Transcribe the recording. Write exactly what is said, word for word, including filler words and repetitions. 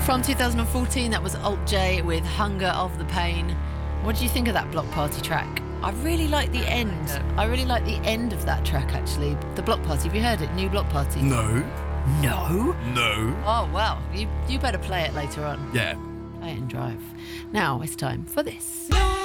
From two thousand fourteen, that was Alt J with Hunger of the Pain. What do you think of that Block Party track? I really like the end. I really like the end of that track, actually. The Block Party, have you heard it? New Block Party. No. No? No. Oh, well, you, you better play it later on. Yeah. Play it and drive. Now it's time for this. No.